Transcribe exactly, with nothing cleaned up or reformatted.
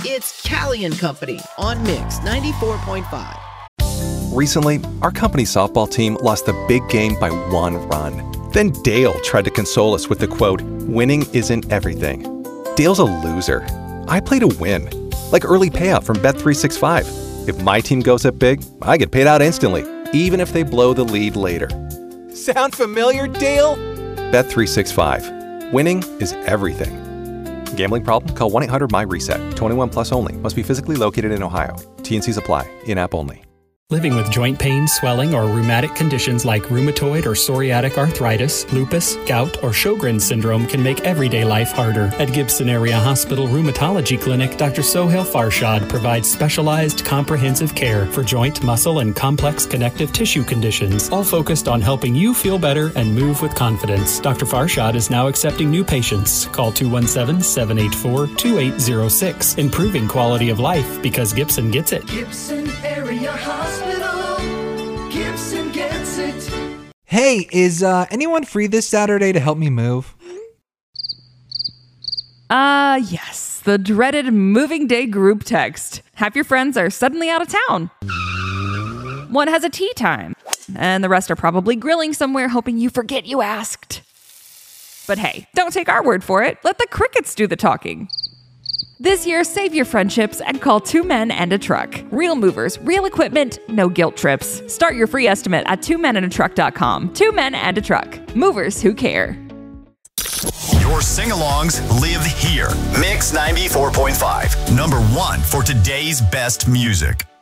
It's Callie and Company on Mix ninety-four point five. Recently, our company softball team lost the big game by one run. Then Dale tried to console us with the quote, "Winning isn't everything." Dale's a loser. I play to win. Like early payout from Bet three sixty-five. If my team goes up big, I get paid out instantly, even if they blow the lead later. Sound familiar, Dale? Bet three sixty-five. Winning is everything. Gambling problem? Call one eight hundred M Y reset. twenty-one plus only. Must be physically located in Ohio. T N Cs apply. In-app only. Living with joint pain, swelling, or rheumatic conditions like rheumatoid or psoriatic arthritis, lupus, gout, or Sjogren's syndrome can make everyday life harder. At Gibson Area Hospital Rheumatology Clinic, Doctor Sohail Farshad provides specialized comprehensive care for joint, muscle, and complex connective tissue conditions, all focused on helping you feel better and move with confidence. Doctor Farshad is now accepting new patients. Call two one seven, seven eight four, two eight zero six. Improving quality of life because Gibson gets it. Gibson Area Hospital. Gibson gets it. Hey, is uh, anyone free this Saturday to help me move? Uh, yes. The dreaded moving day group text. Half your friends are suddenly out of town. One has a tea time. And the rest are probably grilling somewhere hoping you forget you asked. But hey, don't take our word for it. Let the crickets do the talking. This year, save your friendships and call Two Men and a Truck. Real movers, real equipment, no guilt trips. Start your free estimate at two men and a truck dot com. Two Men and a Truck. Movers who care. Your sing-alongs live here. Mix ninety-four point five. Number one for today's best music.